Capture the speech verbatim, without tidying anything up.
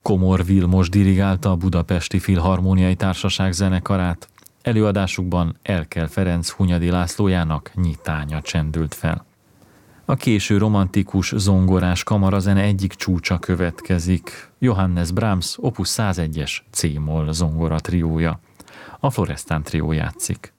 Komor Vilmos dirigálta a Budapesti Filharmóniai Társaság zenekarát. Előadásukban Erkel Ferenc Hunyadi Lászlójának Nyitánya csendült fel. A késő romantikus zongorás kamarazene egyik csúcsa következik. Johannes Brahms opus százegyes C-moll zongora triója. A Florestan trió játszik.